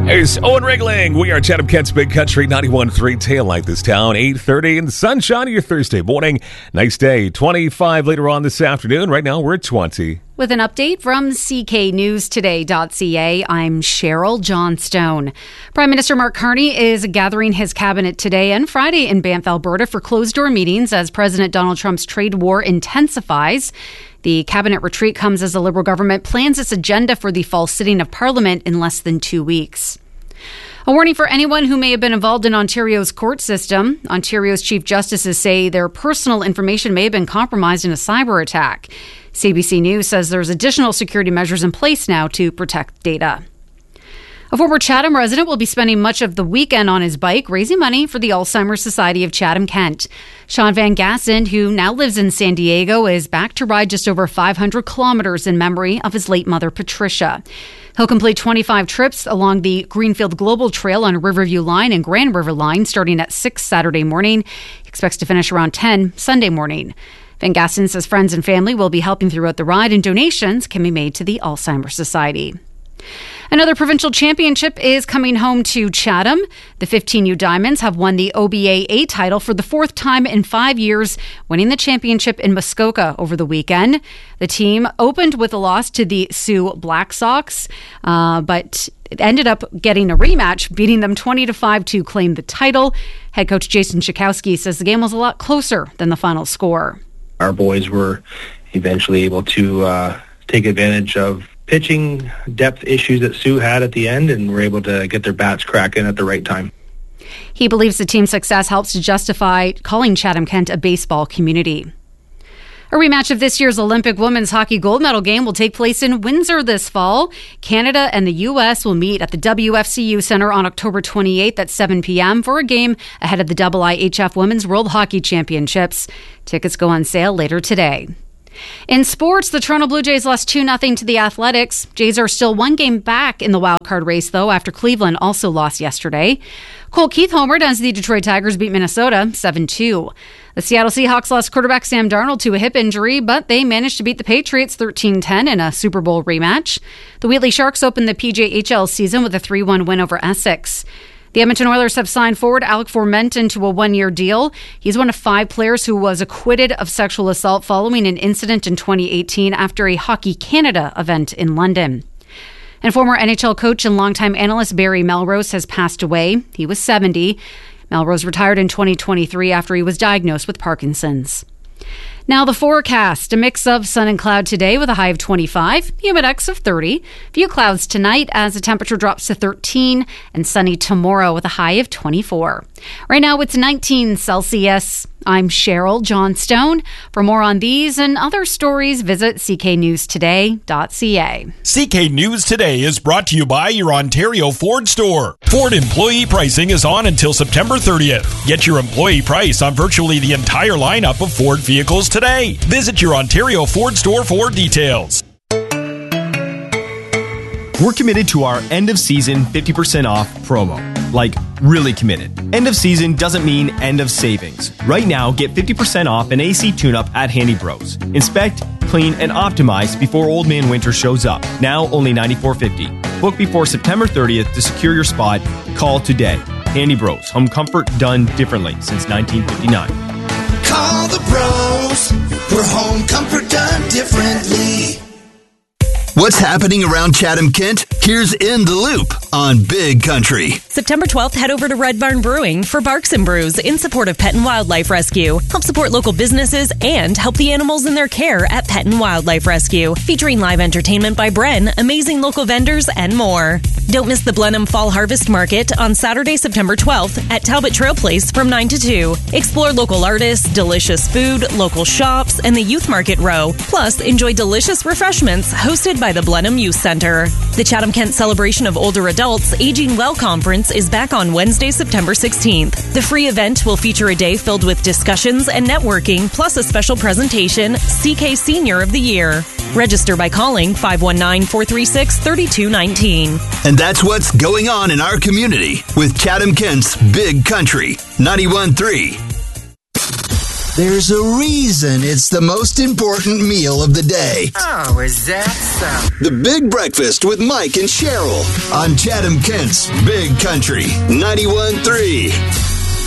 There's Owen Rigling. We are Chatham-Kent's Big Country 91.3 Tail Light this town. 8:30 in the sunshine of your Thursday morning. Nice day. 25 later on this afternoon. Right now we're at 20. With an update from cknewstoday.ca, I'm Cheryl Johnstone. Prime Minister Mark Carney is gathering his cabinet today and Friday in Banff, Alberta for closed-door meetings as President Donald Trump's trade war intensifies. The cabinet retreat comes as the Liberal government plans its agenda for the fall sitting of Parliament in less than 2 weeks. A warning for anyone who may have been involved in Ontario's court system. Ontario's Chief Justices say their personal information may have been compromised in a cyber attack. CBC News says there's additional security measures in place now to protect data. A former Chatham resident will be spending much of the weekend on his bike, raising money for the Alzheimer's Society of Chatham-Kent. Sean Van Gassen, who now lives in San Diego, is back to ride just over 500 kilometers in memory of his late mother, Patricia. He'll complete 25 trips along the Greenfield Global Trail on Riverview Line and Grand River Line starting at 6 Saturday morning. He expects to finish around 10 Sunday morning. Van Gassen says friends and family will be helping throughout the ride, and donations can be made to the Alzheimer's Society. Another provincial championship is coming home to Chatham. The 15U Diamonds have won the OBA A title for the fourth time in 5 years, winning the championship in Muskoka over the weekend. The team opened with a loss to the Sioux Black Sox, but it ended up getting a rematch, beating them 20-5 to claim the title. Head coach Jason Chakowski says the game was a lot closer than the final score. Our boys were eventually able to take advantage of pitching depth issues that Sioux had at the end, and were able to get their bats cracking at the right time. He believes the team's success helps to justify calling Chatham-Kent a baseball community. A rematch of this year's Olympic women's hockey gold medal game will take place in Windsor this fall. Canada and the U.S. will meet at the WFCU Center on October 28th at 7 p.m. for a game ahead of the IIHF Women's World Hockey Championships. Tickets go on sale later today. In sports, the Toronto Blue Jays lost 2-0 to the Athletics. Jays are still one game back in the wildcard race, though, after Cleveland also lost yesterday. Cole Keith homered as the Detroit Tigers beat Minnesota 7-2. The Seattle Seahawks lost quarterback Sam Darnold to a hip injury, but they managed to beat the Patriots 13-10 in a Super Bowl rematch. The Wheatley Sharks opened the PJHL season with a 3-1 win over Essex. The Edmonton Oilers have signed forward Alec Formenton to a one-year deal. He's one of 5 players who was acquitted of sexual assault following an incident in 2018 after a Hockey Canada event in London. And former NHL coach and longtime analyst Barry Melrose has passed away. He was 70. Melrose retired in 2023 after he was diagnosed with Parkinson's. Now the forecast, a mix of sun and cloud today with a high of 25, humidex of 30. Few clouds tonight as the temperature drops to 13, and sunny tomorrow with a high of 24. Right now it's 19 Celsius. I'm Cheryl Johnstone. For more on these and other stories, visit cknewstoday.ca. CK News Today is brought to you by your Ontario Ford store. Ford employee pricing is on until September 30th. Get your employee price on virtually the entire lineup of Ford vehicles today. Visit your Ontario Ford store for details. We're committed to our end of season 50% off promo. Like, really committed. End of season doesn't mean end of savings. Right now, get 50% off an AC tune-up at Handy Bros. Inspect, clean, and optimize before Old Man Winter shows up. Now only $94.50. Book before September 30th to secure your spot. Call today. Handy Bros. Home comfort done differently since 1959. Call the bros. For home comfort done differently. What's happening around Chatham-Kent? Here's In the Loop on Big Country. September 12th, head over to Red Barn Brewing for Barks and Brews in support of Pet and Wildlife Rescue. Help support local businesses and help the animals in their care at Pet and Wildlife Rescue. Featuring live entertainment by Bren, amazing local vendors, and more. Don't miss the Blenheim Fall Harvest Market on Saturday, September 12th at Talbot Trail Place from 9 to 2. Explore local artists, delicious food, local shops, and the Youth Market Row. Plus, enjoy delicious refreshments hosted by the Blenheim Youth Center. The Chatham-Kent Celebration of Older Adults Aging Well Conference is back on Wednesday, September 16th. The free event will feature a day filled with discussions and networking, plus a special presentation, CK Senior of the Year. Register by calling 519-436-3219. And that's what's going on in our community with Chatham-Kent's Big Country 91.3. There's a reason it's the most important meal of the day. Oh, is that so? The Big Breakfast with Mike and Cheryl on Chatham Kent's Big Country 91.3.